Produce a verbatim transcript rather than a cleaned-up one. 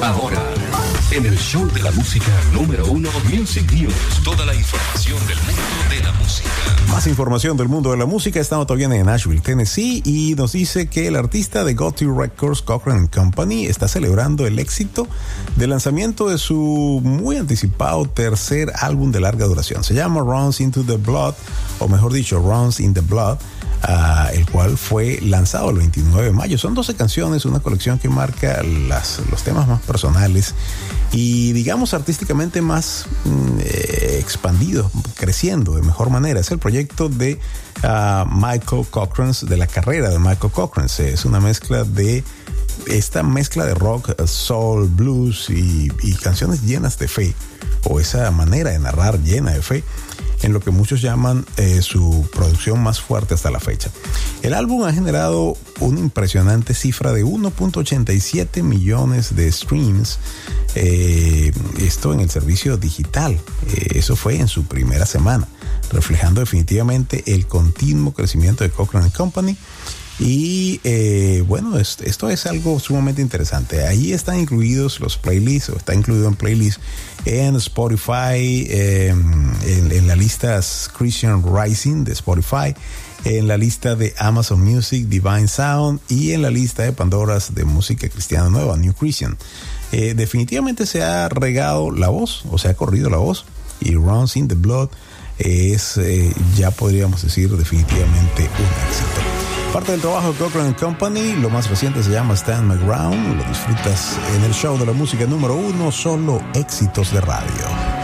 Ahora, en el show de la música número uno, Music News. Toda la información del mundo de la música. Más información del mundo de la música. Estamos todavía en Nashville, Tennessee, y nos dice que el artista de Gotti Records, Cochran and Company, está celebrando el éxito del lanzamiento de su muy anticipado tercer álbum de larga duración. Se llama Runs Into the Blood, o mejor dicho, Runs in the Blood, uh, el cual fue lanzado el veintinueve de mayo. Son doce canciones, una colección que marca las, los temas más personales y, digamos, artísticamente más eh, expandido, creciendo de mejor manera. Es el proyecto de uh, Michael Cochran, de la carrera de Michael Cochran. Es una mezcla de esta mezcla de rock, soul, blues y, y canciones llenas de fe, o esa manera de narrar llena de fe, en lo que muchos llaman eh, su producción más fuerte hasta la fecha. El álbum ha generado una impresionante cifra de uno punto ochenta y siete millones de streams, eh, esto en el servicio digital. Eh, eso fue en su primera semana, reflejando definitivamente el continuo crecimiento de Cochran and Company. Y eh, bueno, es, esto es algo sumamente interesante. Ahí están incluidos los playlists, o está incluido en playlists en Spotify, eh, en, en la lista Christian Rising de Spotify, en la lista de Amazon Music, Divine Sound, y en la lista de Pandoras de música cristiana nueva, New Christian. Eh, definitivamente se ha regado la voz, o se ha corrido la voz, y Runs in the Blood es, eh, ya podríamos decir, definitivamente un éxito. Parte del trabajo de Cochran and Company, lo más reciente se llama Stand My Ground. Lo disfrutas en el show de la música número uno, solo éxitos de radio.